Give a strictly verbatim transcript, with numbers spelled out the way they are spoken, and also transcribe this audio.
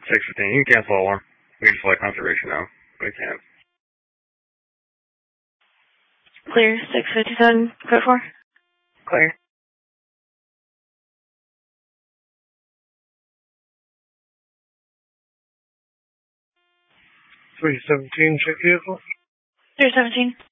six fifteen, you can cancel alarm. We can flight conservation now. We can't. Clear, six fifty-seven, code four. Clear. three seventeen, check vehicle. three seventeen.